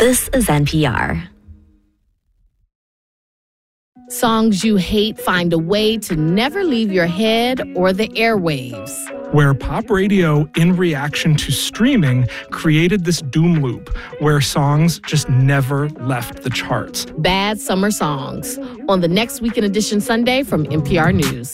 This is NPR. Songs you hate find a way to never leave your head or the airwaves. Where pop radio, in reaction to streaming, created this doom loop where songs just never left the charts. Bad Summer Songs on the Next Weekend Edition Sunday from NPR News.